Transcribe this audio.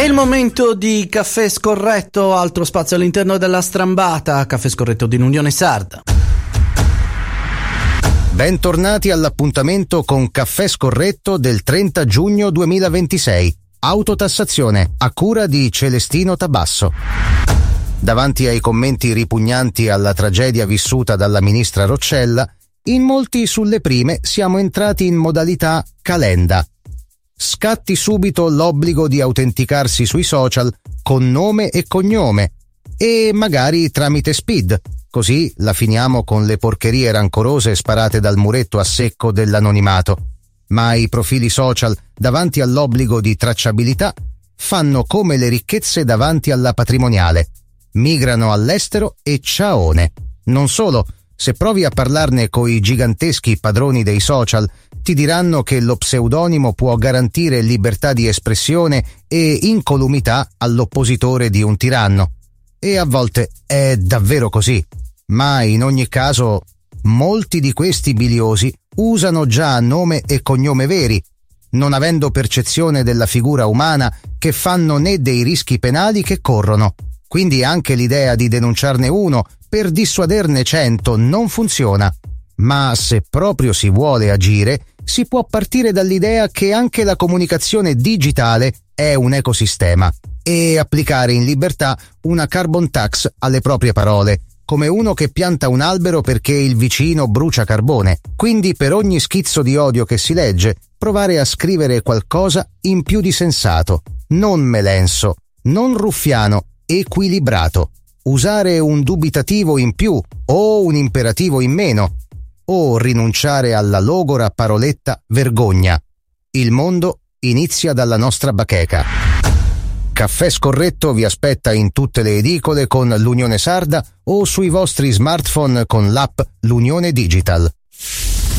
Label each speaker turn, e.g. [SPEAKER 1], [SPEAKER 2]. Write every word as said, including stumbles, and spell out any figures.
[SPEAKER 1] È il momento di Caffè Scorretto, altro spazio all'interno della strambata, Caffè Scorretto di Unione Sarda.
[SPEAKER 2] Bentornati all'appuntamento con Caffè Scorretto del trenta giugno duemilaventisei. Autotassazione, a cura di Celestino Tabasso. Davanti ai commenti ripugnanti alla tragedia vissuta dalla ministra Roccella, in molti sulle prime siamo entrati in modalità calenda. Scatti subito l'obbligo di autenticarsi sui social con nome e cognome e magari tramite SPID, così la finiamo con le porcherie rancorose sparate dal muretto a secco dell'anonimato. Ma i profili social davanti all'obbligo di tracciabilità fanno come le ricchezze davanti alla patrimoniale. Migrano all'estero e ciaone. Non solo, se provi a parlarne coi giganteschi padroni dei social, ti diranno che lo pseudonimo può garantire libertà di espressione e incolumità all'oppositore di un tiranno. E a volte è davvero così. Ma in ogni caso, molti di questi biliosi usano già nome e cognome veri, non avendo percezione della figura umana, che fanno né dei rischi penali che corrono. Quindi anche l'idea di denunciarne uno per dissuaderne cento non funziona. Ma se proprio si vuole agire, si può partire dall'idea che anche la comunicazione digitale è un ecosistema e applicare in libertà una carbon tax alle proprie parole, come uno che pianta un albero perché il vicino brucia carbone. Quindi per ogni schizzo di odio che si legge, provare a scrivere qualcosa in più di sensato, non melenso, non ruffiano, equilibrato. Usare un dubitativo in più o un imperativo in meno, o rinunciare alla logora paroletta vergogna. Il mondo inizia dalla nostra bacheca. Caffè Scorretto vi aspetta in tutte le edicole con l'Unione Sarda o sui vostri smartphone con l'app L'Unione Digital.